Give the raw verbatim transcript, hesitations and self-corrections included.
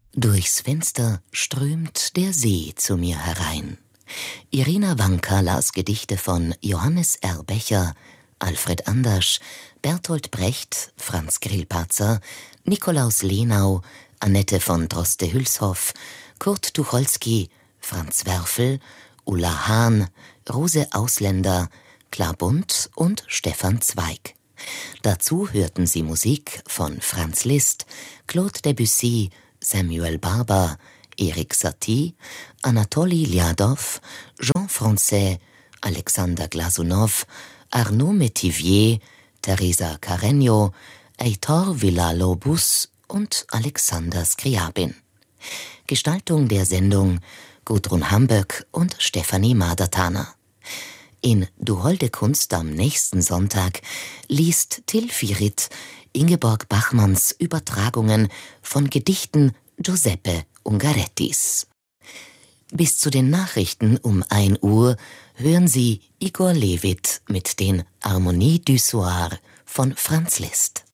Durchs Fenster strömt der See zu mir herein. Irina Wanka las Gedichte von Johannes R. Becher, Alfred Andersch, Bertolt Brecht, Franz Grillparzer, Nikolaus Lenau, Annette von Droste-Hülshoff, Kurt Tucholsky, Franz Werfel, Ulla Hahn, Rose Ausländer, Klabund und Stefan Zweig. Dazu hörten sie Musik von Franz Liszt, Claude Debussy, Samuel Barber, Erik Satie, Anatoli Ljadow, Jean Francais, Alexander Glasunow, Arnaud Métivier, Teresa Carreño, Heitor Villa-Lobos und Alexander Skriabin. Gestaltung der Sendung Gudrun Hamböck und Stefanie Madertaner. In Du holde Kunst am nächsten Sonntag liest Till Firit Ingeborg Bachmanns Übertragungen von Gedichten Giuseppe Ungarettis. Bis zu den Nachrichten um ein Uhr hören Sie Igor Levit mit den Harmonies du Soir von Franz Liszt.